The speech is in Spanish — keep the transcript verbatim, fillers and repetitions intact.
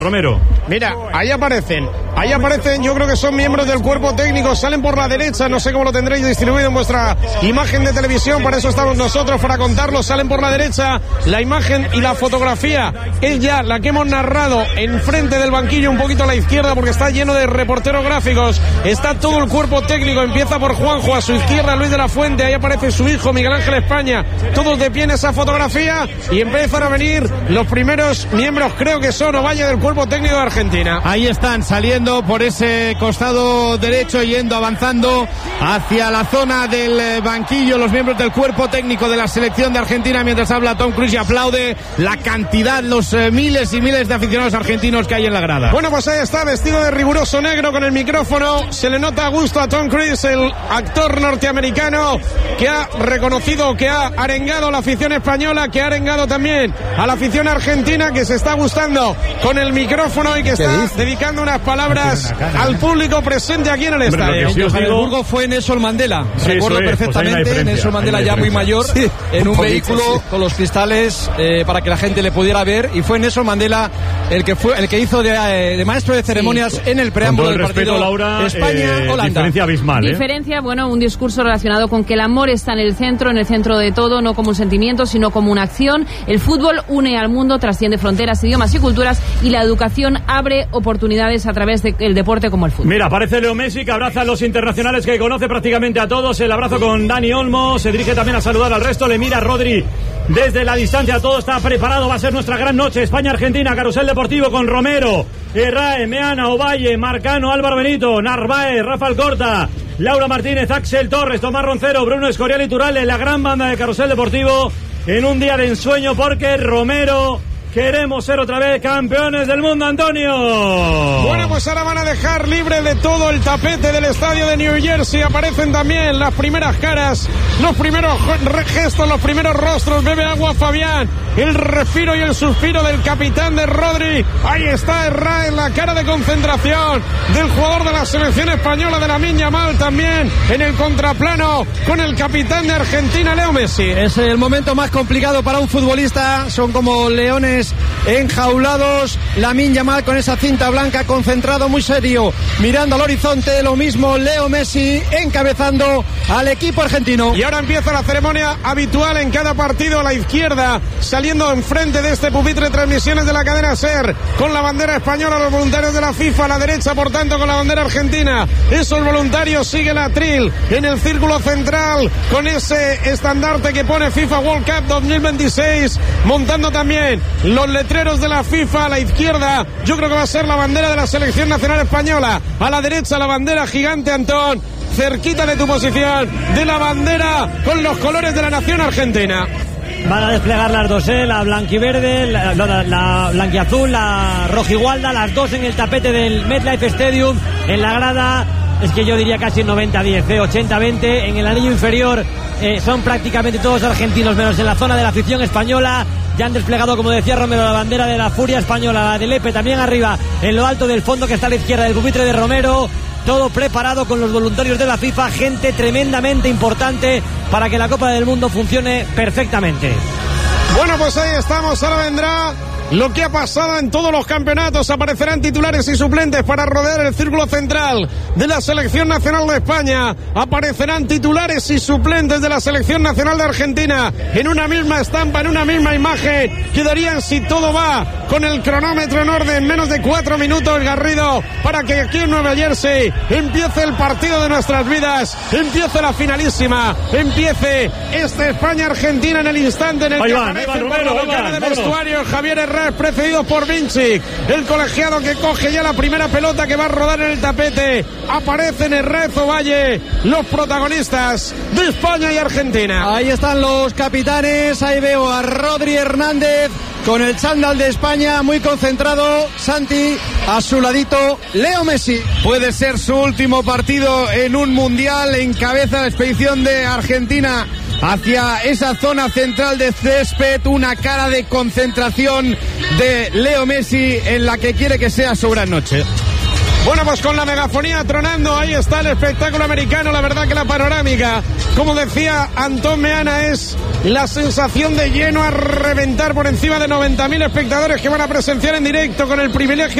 Romero. Mira, ahí aparecen, ahí aparecen, yo creo que son miembros del cuerpo técnico, salen por la derecha, no sé cómo lo tendréis distribuido en vuestra imagen de televisión, para eso estamos nosotros, para contarlo, salen por la derecha, la imagen y la fotografía es ya la que hemos narrado enfrente del banquillo, un poquito a la izquierda, porque está lleno de reporteros gráficos, está todo el cuerpo técnico, empieza por Juanjo, a su izquierda Luis de la Fuente, ahí aparece su hijo Miguel Ángel España, todos de pie en esa fotografía, y empiezan a venir los primeros miembros, creo que son Ovalle del cuerpo técnico de Argentina. Ahí están saliendo por ese costado derecho, yendo, avanzando hacia la zona del banquillo los miembros del cuerpo técnico de la selección de Argentina, mientras habla Tom Cruise y aplaude la cantidad, los eh, miles y miles de aficionados argentinos que hay en la grada. Bueno, pues ahí está, vestido de riguroso negro con el micrófono, se le nota a gusto a Tom Cruise, el actor norteamericano que ha reconocido, que ha arengado a la afición española, que ha arengado también a la afición argentina, que se está gustando con el micrófono y que está dedicando unas palabras al público presente aquí en el estadio. En Johannesburgo fue Nelson Mandela, sí, recuerdo es, perfectamente, pues Nelson Mandela ya muy mayor, sí, en un, un vehículo sí. con los cristales eh, para que la gente le pudiera ver, y fue Nelson Mandela el que fue el que hizo de, eh, de maestro de ceremonias sí. en el preámbulo del partido Laura, España-Holanda. Eh, diferencia abismal, ¿eh? Diferencia, bueno, un discurso relacionado con que el amor está en el centro, en el centro de todo, no como un sentimiento, sino como una acción. El fútbol une al mundo, trasciende fronteras, idiomas y culturas, y la educación abre oportunidades a través del deporte como el fútbol. Mira, aparece Leo Messi, que abraza a los internacionales, que conoce prácticamente a todos. El abrazo con Dani Olmo, se dirige también a saludar al resto, le mira a Rodri desde la distancia, todo está preparado, va a ser nuestra gran noche. España-Argentina, carrusel deportivo con Romero, Herrera, Meana, Ovalle, Marcano, Álvaro Benito, Narváez, Rafael Corta, Laura Martínez, Axel Torres, Tomás Roncero, Bruno Escorial y Turale, la gran banda de carrusel deportivo en un día de ensueño, porque Romero... Queremos ser otra vez campeones del mundo, Antonio. Bueno, pues ahora van a dejar libre de todo el tapete del estadio de New Jersey. Aparecen también las primeras caras, los primeros gestos, los primeros rostros. Bebe agua Fabián, el respiro y el suspiro del capitán de Rodri. Ahí está Herrera en la cara de concentración del jugador de la selección española, de Lamine Yamal, también en el contraplano con el capitán de Argentina, Leo Messi. Es el momento más complicado para un futbolista, son como leones enjaulados. Lamine Yamal con esa cinta blanca, concentrado, muy serio, mirando al horizonte. Lo mismo Leo Messi encabezando al equipo argentino. Y ahora empieza la ceremonia habitual en cada partido, a la izquierda, saliendo enfrente de este pupitre de transmisiones de la cadena SER, con la bandera española, los voluntarios de la FIFA, a la derecha, por tanto, con la bandera argentina. Esos voluntarios siguen la atril en el círculo central, con ese estandarte que pone FIFA World Cup dos mil veintiséis, montando también los letreros de la FIFA. A la izquierda, yo creo que va a ser la bandera de la selección nacional española. A la derecha, la bandera gigante, Antón, cerquita de tu posición, de la bandera con los colores de la nación argentina. Van a desplegar las dos, ¿eh? La blanquiverde, la, la, la blanquiazul, la rojigualda, las dos en el tapete del MetLife Stadium, en la grada. Es que yo diría casi noventa diez, ¿eh? ochenta veinte. En el anillo inferior eh, son prácticamente todos argentinos, menos en la zona de la afición española. Ya han desplegado, como decía Romero, la bandera de la furia española, la de Lepe también arriba, en lo alto del fondo que está a la izquierda del pupitre de Romero. Todo preparado con los voluntarios de la FIFA, gente tremendamente importante para que la Copa del Mundo funcione perfectamente. Bueno, pues ahí estamos, ahora vendrá lo que ha pasado en todos los campeonatos. Aparecerán titulares y suplentes para rodear el círculo central de la Selección Nacional de España. Aparecerán titulares y suplentes de la Selección Nacional de Argentina en una misma estampa, en una misma imagen. Quedarían, si todo va con el cronómetro en orden, menos de cuatro minutos, Garrido, para que aquí en Nueva Jersey empiece el partido de nuestras vidas, empiece la finalísima, empiece este España-Argentina en el instante en el que aparece por la ventana de vestuario Javier Herrera, precedido por Vinci, el colegiado que coge ya la primera pelota que va a rodar en el tapete. Aparecen Herrera, Ovalle, los protagonistas de España y Argentina. Ahí están los capitanes, ahí veo a Rodri Hernández con el chándal de España, muy concentrado. Santi, a su ladito, Leo Messi. Puede ser su último partido en un mundial. Encabeza la expedición de Argentina hacia esa zona central de césped, una cara de concentración de Leo Messi en la que quiere que sea su gran noche. Bueno, pues con la megafonía tronando, ahí está el espectáculo americano. La verdad que la panorámica, como decía Antón Meana, es la sensación de lleno a reventar por encima de noventa mil espectadores que van a presenciar en directo con el privilegio